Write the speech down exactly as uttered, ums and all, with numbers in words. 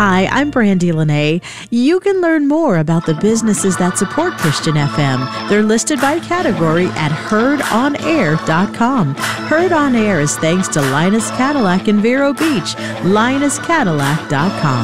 Hi, I'm Brandy Lene. You can learn more about the businesses that support Christian F M. They're listed by category at heard on air dot com. Heard on Air is thanks to Linus Cadillac in Vero Beach. linus cadillac dot com.